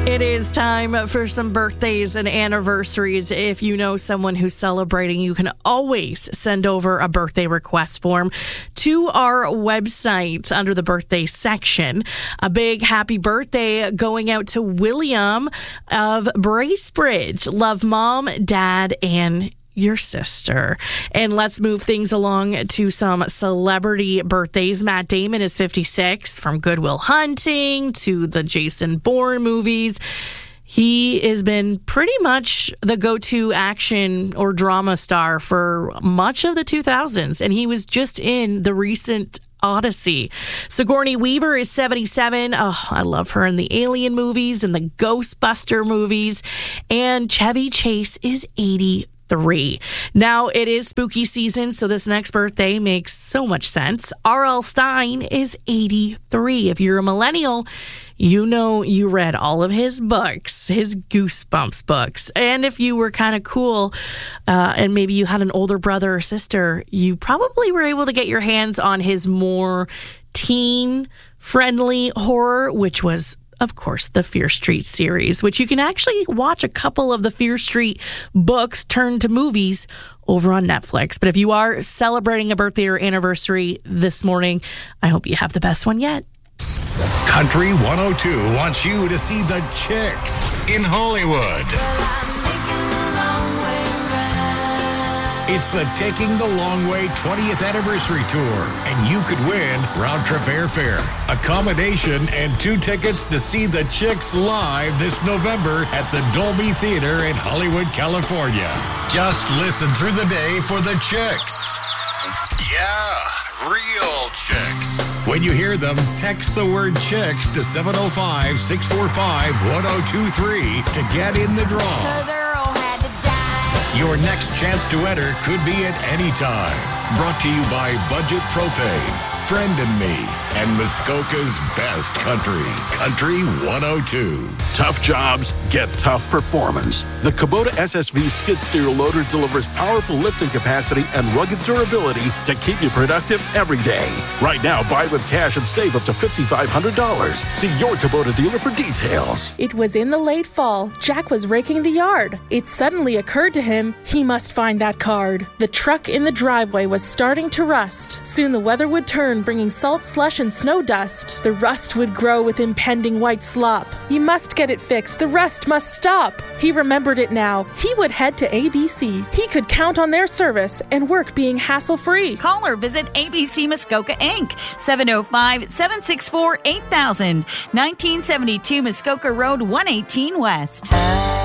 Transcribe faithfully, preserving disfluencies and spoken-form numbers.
It is time for some birthdays and anniversaries. If you know someone who's celebrating, you can always send over a birthday request form to our website under the birthday section. A big happy birthday going out to William of Bracebridge. Love mom, dad, and your sister. And let's move things along to some celebrity birthdays. Matt Damon is fifty-six, from Good Will Hunting to the Jason Bourne movies. He has been pretty much the go-to action or drama star for much of the two thousands, and he was just in the recent Odyssey. Sigourney Weaver is seventy-seven. Oh, I love her in the Alien movies and the Ghostbuster movies. And Chevy Chase is eighty-three. Now, it is spooky season, so this next birthday makes so much sense. R L. Stine is eighty-three. If you're a millennial, you know you read all of his books, his Goosebumps books. And if you were kind of cool uh, and maybe you had an older brother or sister, you probably were able to get your hands on his more teen-friendly horror, which was, of course, the Fear Street series, which you can actually watch a couple of the Fear Street books turned to movies over on Netflix. But if you are celebrating a birthday or anniversary this morning, I hope you have the best one yet. Country one oh two wants you to see the Chicks in Hollywood. It's the Taking the Long Way twentieth Anniversary Tour, and you could win round-trip airfare, accommodation, and two tickets to see the Chicks live this November at the Dolby Theater in Hollywood, California. Just listen through the day for the Chicks. Yeah, real Chicks. When you hear them, text the word Chicks to seven oh five, six four five, one oh two three to get in the draw. Your next chance to enter could be at any time. Brought to you by Budget Propane, Friend and Me, and Muskoka's Best Country, Country one oh two. Tough jobs get tough performance. The Kubota S S V skid steer loader delivers powerful lifting capacity and rugged durability to keep you productive every day. Right now, buy with cash and save up to five thousand five hundred dollars. See your Kubota dealer for details. It was in the late fall. Jack was raking the yard. It suddenly occurred to him he must find that card. The truck in the driveway was starting to rust. Soon the weather would turn, bringing salt, slush, and snow dust. The rust would grow with impending white slop. He must get it fixed. The rust must stop. He remembered it now. He would head to A B C. He could count on their service and work being hassle-free. Call or visit A B C Muskoka Incorporated. seven oh five, seven six four, eight thousand. nineteen seventy-two Muskoka Road, one eighteen West.